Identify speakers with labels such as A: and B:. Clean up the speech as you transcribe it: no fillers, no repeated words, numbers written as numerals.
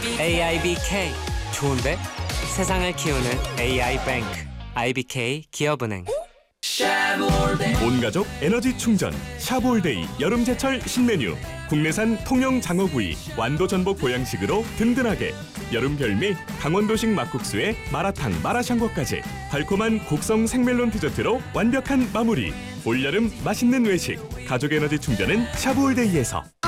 A: AIBK 좋은데? 세상을 키우는 AI뱅크 IBK 기업은행.
B: 온가족 에너지 충전 샤볼데이 여름제철 신메뉴. 국내산 통영 장어구이 완도 전복 보양식으로 든든하게. 여름 별미 강원도식 막국수에 마라탕 마라샹궈까지 달콤한 곡성 생멜론 디저트로 완벽한 마무리. 올여름 맛있는 외식 가족 에너지 충전은 샤볼데이에서.